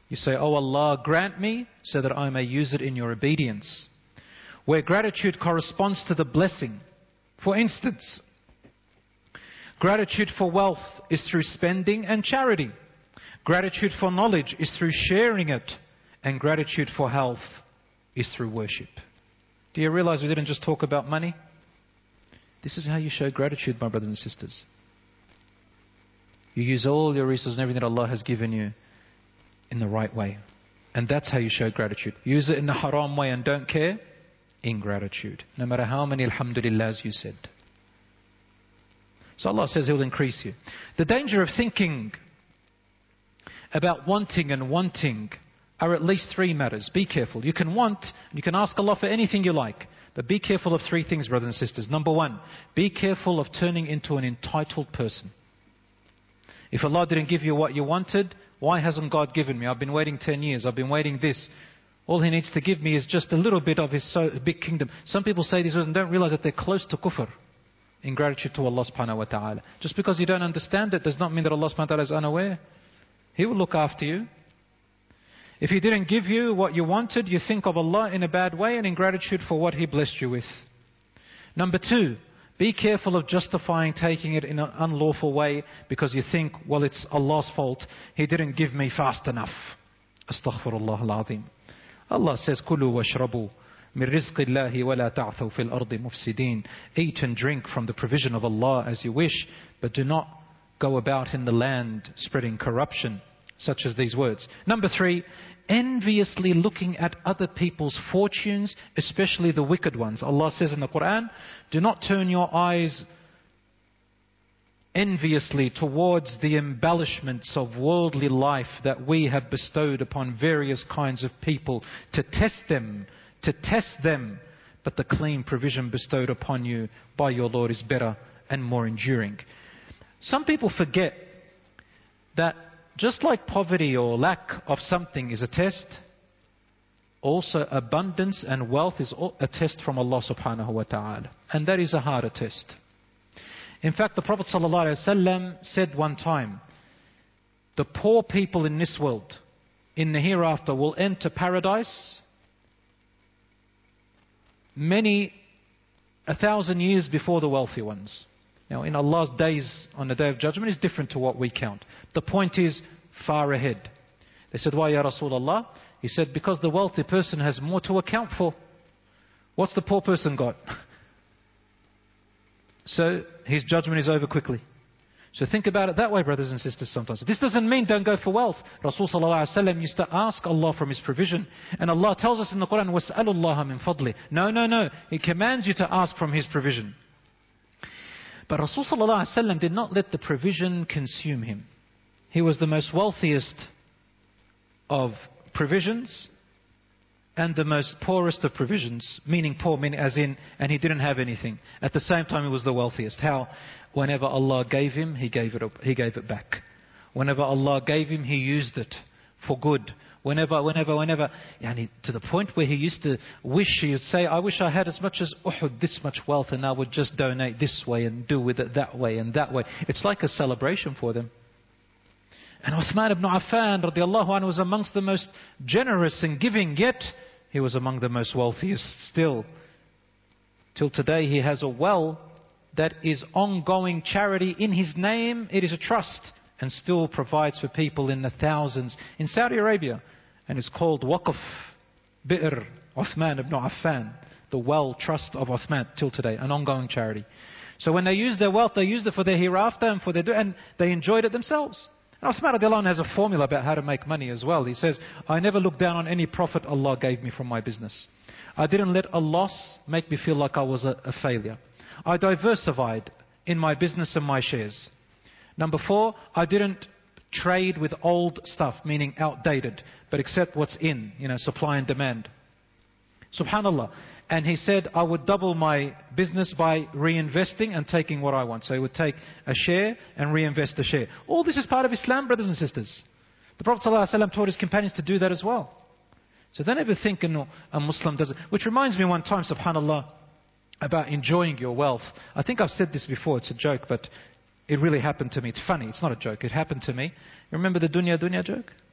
You say, "Oh Allah, grant me so that I may use it in your obedience." Where gratitude corresponds to the blessing. For instance, gratitude for wealth is through spending and charity. Gratitude for knowledge is through sharing it. And gratitude for health is through worship. Do you realize we didn't just talk about money? This is how you show gratitude, my brothers and sisters. You use all your resources and everything that Allah has given you in the right way. And that's how you show gratitude. Use it in the haram way and don't care. Ingratitude. No matter how many alhamdulillahs you said. So Allah says He'll increase you. The danger of thinking about wanting and wanting are at least three matters. Be careful. You can want, you can ask Allah for anything you like. But be careful of three things, brothers and sisters. Number one, be careful of turning into an entitled person. If Allah didn't give you what you wanted, why hasn't God given me? I've been waiting 10 years. I've been waiting this. All He needs to give me is just a little bit of His big kingdom. Some people say these words and don't realize that they're close to kufr. Ingratitude to Allah subhanahu wa ta'ala. Just because you don't understand it does not mean that Allah subhanahu wa ta'ala is unaware. He will look after you. If He didn't give you what you wanted, you think of Allah in a bad way and ingratitude for what He blessed you with. Number two, be careful of justifying taking it in an unlawful way because you think, well, it's Allah's fault. He didn't give me fast enough. Astaghfirullah al-azim. Allah says, "Kulu washrabu min rizqi Allahi wa la ta'thaw fil ardi mufsidin." Eat and drink from the provision of Allah as you wish, but do not go about in the land spreading corruption, such as these words. Number three, enviously looking at other people's fortunes, especially the wicked ones. Allah says in the Quran, "Do not turn your eyes enviously towards the embellishments of worldly life that we have bestowed upon various kinds of people to test them. But the clean provision bestowed upon you by your Lord is better and more enduring." Some people forget that just like poverty or lack of something is a test, also abundance and wealth is a test from Allah subhanahu wa ta'ala. And that is a harder test. In fact, the Prophet ﷺ said one time, the poor people in this world, in the hereafter, will enter paradise many 1,000 years before the wealthy ones. Now, in Allah's days on the Day of Judgment is different to what we count. The point is far ahead. They said, "Why, Ya Rasulullah?" He said, "Because the wealthy person has more to account for. What's the poor person got?" So his judgment is over quickly. So think about it that way, brothers and sisters, sometimes. This doesn't mean don't go for wealth. Rasul sallallahu alaihi wasallam used to ask Allah from His provision. And Allah tells us in the Quran, وَاسْأَلُوا اللَّهَ مِنْ فَضْلِهِ. No. He commands you to ask from His provision. But Rasul sallallahu alaihi wasallam did not let the provision consume him. He was the most wealthiest of provisions and the most poorest of provisions, meaning poor, meaning as in, and he didn't have anything. At the same time, he was the wealthiest. How? Whenever Allah gave him, he gave it back. Whenever Allah gave him, he used it for good. Whenever, yani to the point where he used to wish, he would say, "I wish I had as much as Uhud, this much wealth, and I would just donate this way and do with it that way and that way." It's like a celebration for them. And Uthman ibn Affan radiallahu anhu was amongst the most generous in giving, yet he was among the most wealthiest still. Till today he has a well that is ongoing charity in his name. It is a trust and still provides for people in the thousands in Saudi Arabia. And it's called Waqf Bi'r Uthman ibn Affan, the well trust of Uthman till today, an ongoing charity. So when they use their wealth, they used it for their hereafter and for their and they enjoyed it themselves. And Uthman radiallahu anhu has a formula about how to make money as well. He says, "I never looked down on any profit Allah gave me from my business. I didn't let a loss make me feel like I was a failure. I diversified in my business and my shares. Number 4, I didn't trade with old stuff, meaning outdated, but accept what's in, supply and demand." Subhanallah. And he said, "I would double my business by reinvesting and taking what I want." So he would take a share and reinvest a share. All this is part of Islam, brothers and sisters. The Prophet ﷺ taught his companions to do that as well. So don't ever think a Muslim does it. Which reminds me one time, subhanallah, about enjoying your wealth. I think I've said this before, it's a joke, but it really happened to me. It's funny, it's not a joke. It happened to me. You remember the dunya joke?